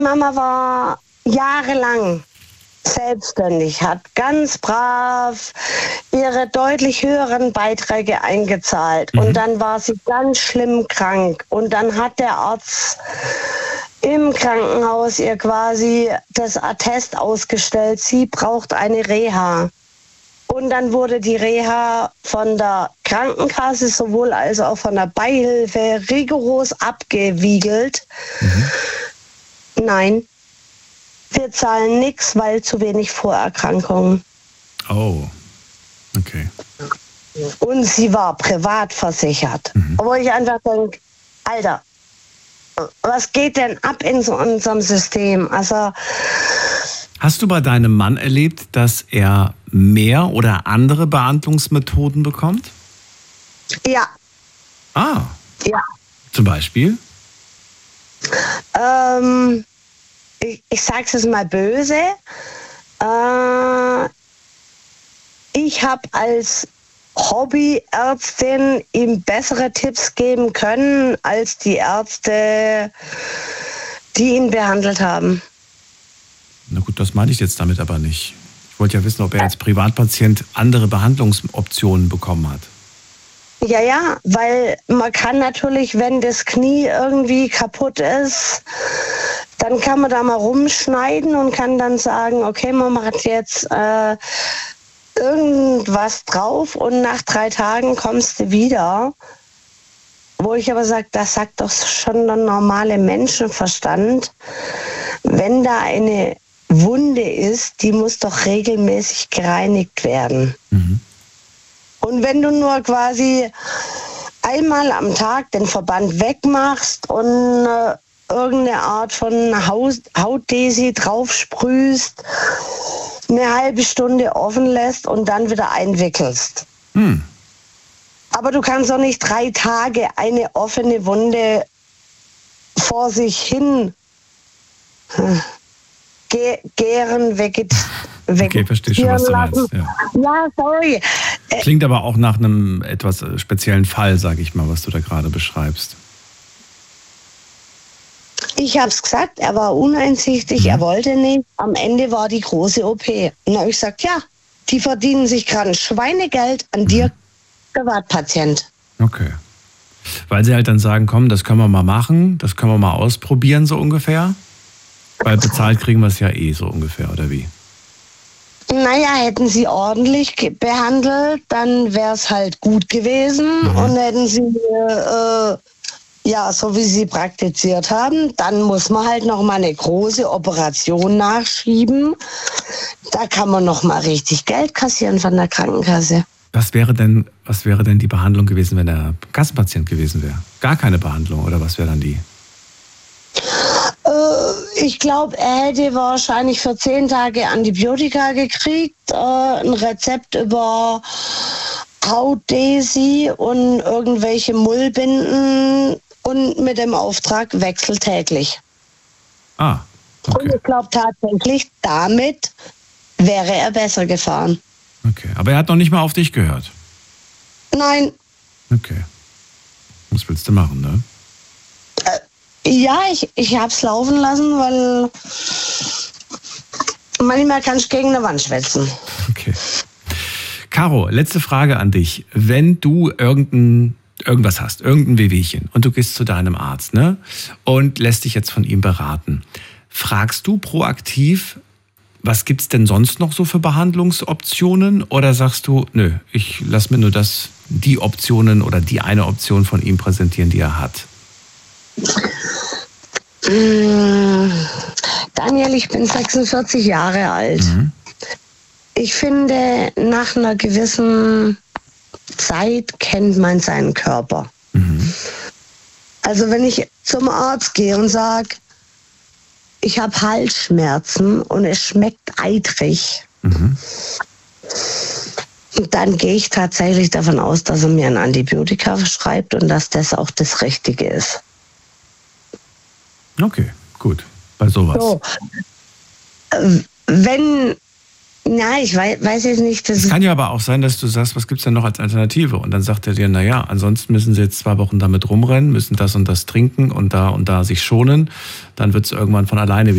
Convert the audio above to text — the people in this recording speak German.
Mama war jahrelang selbstständig, hat ganz brav ihre deutlich höheren Beiträge eingezahlt. Und dann war sie ganz schlimm krank. Und dann hat der Arzt im Krankenhaus ihr quasi das Attest ausgestellt, sie braucht eine Reha. Und dann wurde die Reha von der Krankenkasse sowohl als auch von der Beihilfe rigoros abgewiegelt. Nein, wir zahlen nichts, weil zu wenig Vorerkrankungen. Oh, okay. Und sie war privat versichert. Wo ich einfach denke, Alter, was geht denn ab in so unserem System? Also, hast du bei deinem Mann erlebt, dass er mehr oder andere Behandlungsmethoden bekommt? ja, Ah, ja. zum Beispiel? Ich sage es mal böse. Ich habe als Hobbyärztin ihm bessere Tipps geben können als die Ärzte, die ihn behandelt haben. Na gut, das meine ich jetzt damit aber nicht. Ich wollte ja wissen, ob er als Privatpatient andere Behandlungsoptionen bekommen hat. Ja, weil man kann natürlich, wenn das Knie irgendwie kaputt ist, dann kann man da mal rumschneiden und kann dann sagen, okay, man macht jetzt irgendwas drauf und nach 3 Tagen kommst du wieder. Wo ich aber sage, das sagt doch schon der normale Menschenverstand. Wenn da eine Wunde ist, die muss doch regelmäßig gereinigt werden. Und wenn du nur quasi einmal am Tag den Verband wegmachst und irgendeine Art von Hautdesi draufsprühst, eine halbe Stunde offen lässt und dann wieder einwickelst. Aber du kannst doch nicht 3 Tage eine offene Wunde vor sich hin gären, Okay, verstehe schon, was du meinst. Ja, sorry. Klingt aber auch nach einem etwas speziellen Fall, sage ich mal, was du da gerade beschreibst. Ich habe es gesagt, er war uneinsichtig, er wollte nicht. Am Ende war die große OP. Und dann habe ich gesagt, ja, die verdienen sich gerade ein Schweinegeld an dir, Privatpatient. Okay. Weil sie halt dann sagen, komm, das können wir mal machen, das können wir mal ausprobieren, so ungefähr. Weil bezahlt kriegen wir es ja eh so ungefähr, oder wie? Naja, hätten sie ordentlich behandelt, dann wäre es halt gut gewesen. Und hätten sie, so wie sie praktiziert haben, dann muss man halt noch mal eine große Operation nachschieben. Da kann man noch mal richtig Geld kassieren von der Krankenkasse. Was wäre denn die Behandlung gewesen, wenn er Kassenpatient gewesen wäre? Gar keine Behandlung, oder was wäre dann die? Ich glaube, er hätte wahrscheinlich für 10 Tage Antibiotika gekriegt, ein Rezept über Hautdesi und irgendwelche Mullbinden und mit dem Auftrag Wechsel täglich. Ah, okay. Und ich glaube tatsächlich, damit wäre er besser gefahren. Okay, aber er hat noch nicht mal auf dich gehört? Nein. Okay. Was willst du machen, ne? Ja, ich habe es laufen lassen, weil manchmal kannst du gegen eine Wand schwätzen. Okay. Caro, letzte Frage an dich. Wenn du irgendwas hast, irgendein Wehwehchen und du gehst zu deinem Arzt, ne, und lässt dich jetzt von ihm beraten, fragst du proaktiv, was gibt's denn sonst noch so für Behandlungsoptionen, oder sagst du, nö, ich lass mir nur die Optionen oder die eine Option von ihm präsentieren, die er hat? Daniel, ich bin 46 Jahre alt. Ich finde, nach einer gewissen Zeit kennt man seinen Körper. Also wenn ich zum Arzt gehe und sage, ich habe Halsschmerzen und es schmeckt eitrig, dann gehe ich tatsächlich davon aus, dass er mir ein Antibiotika verschreibt und dass das auch das Richtige ist. Okay, gut. Bei sowas. So, wenn Nein, ich weiß jetzt nicht. Es kann ja aber auch sein, dass du sagst, was gibt es denn noch als Alternative? Und dann sagt er dir, naja, ansonsten müssen sie jetzt 2 Wochen damit rumrennen, müssen das und das trinken und da sich schonen. Dann wird es irgendwann von alleine